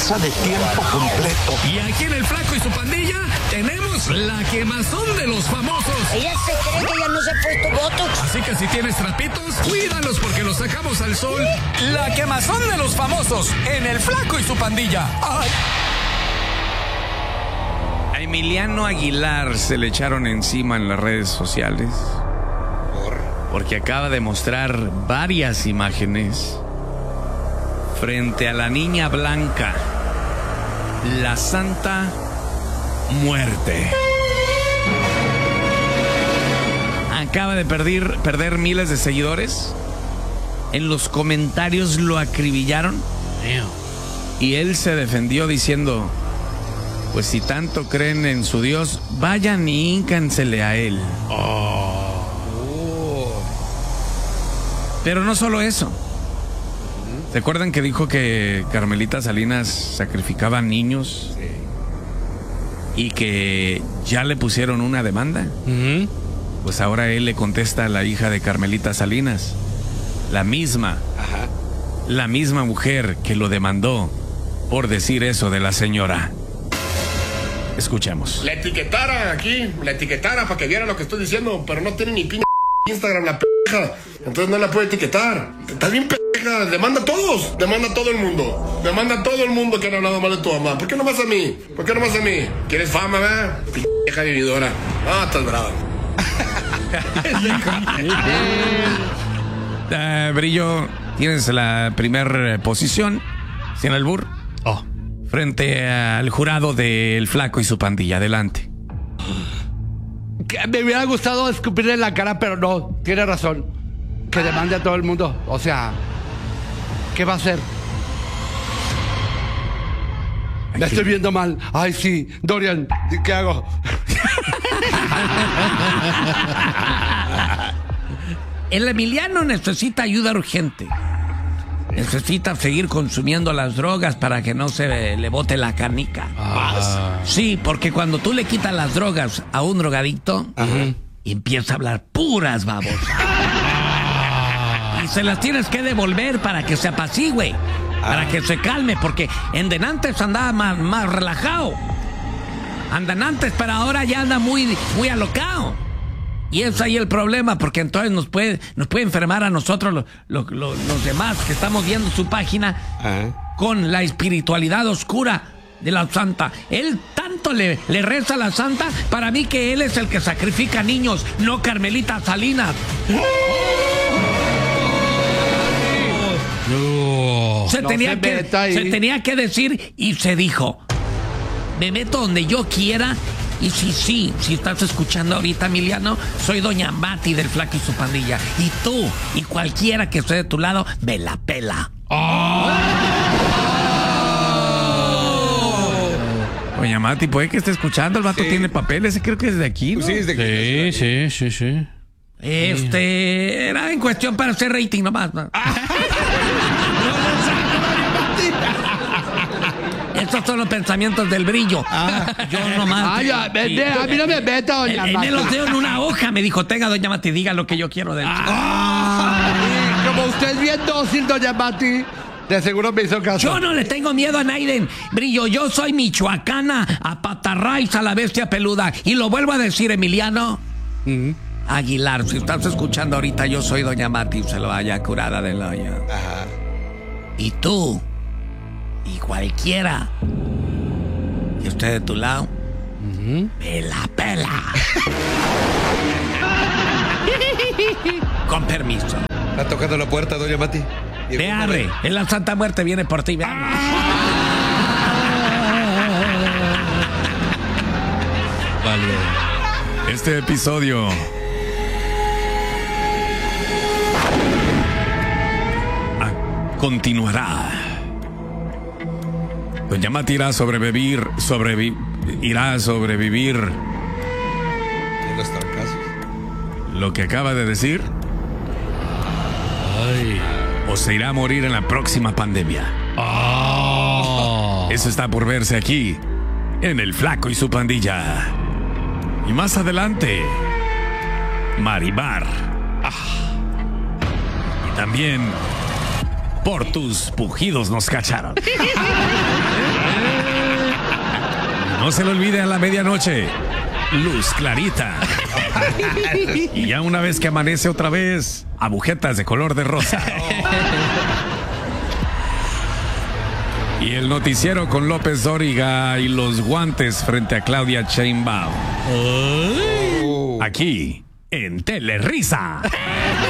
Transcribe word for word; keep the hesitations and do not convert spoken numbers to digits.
empresa de tiempo completo. Y aquí en El Flaco y su Pandilla tenemos la quemazón de los famosos. Ella se cree que ya no se ha puesto botox. Así que si tienes trapitos, cuídalos porque los sacamos al sol. La quemazón de los famosos en El Flaco y su Pandilla. ¡Ay! A Emiliano Aguilar se le echaron encima en las redes sociales porque acaba de mostrar varias imágenes frente a la niña blanca, la Santa Muerte. Acaba de perder, perder miles de seguidores. En los comentarios lo acribillaron. Y él se defendió diciendo: pues si tanto creen en su Dios, vayan y híncansele a él. Oh. Pero no solo eso. ¿Se acuerdan que dijo que Carmelita Salinas sacrificaba niños? Sí. Y que ya le pusieron una demanda. Uh-huh. Pues ahora él le contesta a la hija de Carmelita Salinas, la misma, Ajá. la misma mujer que lo demandó por decir eso de la señora. Escuchemos. La etiquetara aquí, la etiquetara para que viera lo que estoy diciendo, pero no tiene ni p*** Instagram la p***, entonces no la puede etiquetar. Está bien p***, demanda a todos, demanda a todo el mundo, demanda a todo el mundo que han hablado mal de tu mamá. ¿Por qué no más a mí? ¿Por qué no más a mí? ¿Quieres fama, verdad? P*** vieja vividora. Ah, estás brava. uh, Brillo, tienes la primer posición, sin albur, oh. frente al jurado de El Flaco y su Pandilla. Adelante. Me hubiera gustado escupirle en la cara, pero no, tiene razón. Que demande a todo el mundo. O sea, ¿qué va a hacer? Me estoy viendo mal. Ay, sí, Dorian, ¿qué hago? El Emiliano necesita ayuda urgente. Necesita seguir consumiendo las drogas para que no se le bote la canica. Ah. Sí, porque cuando tú le quitas las drogas a un drogadicto, uh-huh. empieza a hablar puras babosas. Y se las tienes que devolver para que se apacigüe, ah. para que se calme, porque en denantes andaba más, más relajado. Andan antes, pero ahora ya anda muy, muy alocado. Y es ahí el problema, porque entonces nos puede, nos puede enfermar a nosotros lo, lo, lo, los demás que estamos viendo su página Ajá. con la espiritualidad oscura de la Santa. Él tanto le, le reza a la Santa, para mí que él es el que sacrifica niños, no Carmelita Salinas. No. Se, no tenía se, que, se tenía que decir y se dijo. Me meto donde yo quiera. Y sí, sí, si estás escuchando ahorita, Emiliano, soy Doña Mati del Flaco y su Pandilla. Y tú, y cualquiera que esté de tu lado, me la pela. Oh. Doña Mati, puede que esté escuchando, el vato sí. tiene papeles, creo que es de aquí, ¿no? Sí, es de aquí. Sí, sí, sí, sí. Este, era en cuestión para hacer rating nomás, ¿no? Estos son los pensamientos del Brillo. Ah, yo nomás. Ah, ya, vete, a mí no me meto, doña Mati. En los dedos en una hoja me dijo, tenga, doña Mati, diga lo que yo quiero de él. Ah, sí, como usted es bien dócil, doña Mati, de seguro me hizo caso. Yo no le tengo miedo a Naiden, Brillo, yo soy michoacana, a patarraíz, a la bestia peluda. Y lo vuelvo a decir, Emiliano uh-huh. Aguilar, si estás escuchando ahorita, yo soy doña Mati, se lo vaya curada del hoyo. Ajá. Y tú... y cualquiera que esté de tu lado, uh-huh. me la pela. Con permiso. Está tocando la puerta, doña Mati. Te abre. En la Santa Muerte viene por ti. Vale. Este episodio a- continuará. Doña Mati irá a sobrevivir, sobrevi- irá a sobrevivir en los trancazos. Lo que acaba de decir. Ay. O se irá a morir en la próxima pandemia. Oh. Eso está por verse aquí, en El Flaco y su Pandilla. Y más adelante, Marimar. Ah. Y también, por tus pujidos nos cacharon. No se le olvide a la medianoche. Luz clarita. Y ya una vez que amanece otra vez, agujetas de color de rosa. Y el noticiero con López Dóriga y los guantes frente a Claudia Sheinbaum. Aquí, en Telerisa.